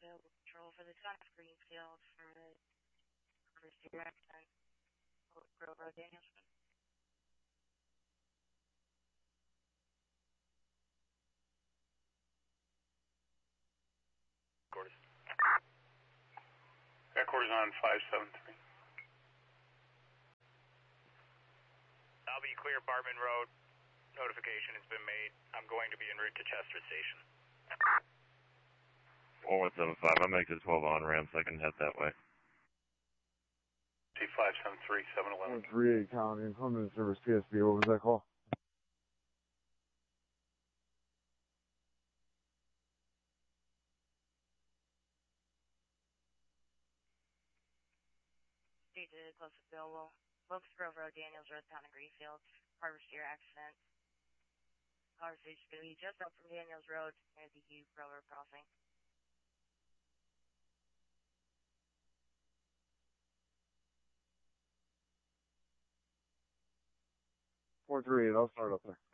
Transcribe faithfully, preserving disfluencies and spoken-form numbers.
available control for the town of Greenfield for the Harvest Accent, Grove Road, Danielson. Quarters. Headquarters on five seven three. I'll be clear, Bartman Road. Notification has been made. I'm going to be en route to Chester Station. four one seven five, I'll make the twelve on ramp so I can head that way. T five seven three, seven eleven. one three eight County, Inclement Service P S B, what was that call? Stated close available. Locust Grove Road, Daniels Road, town of Greenfield, Harvester Accident. Conversation going to be just up from Daniels Road near the U Railroad Crossing. four three eight, I'll start up there.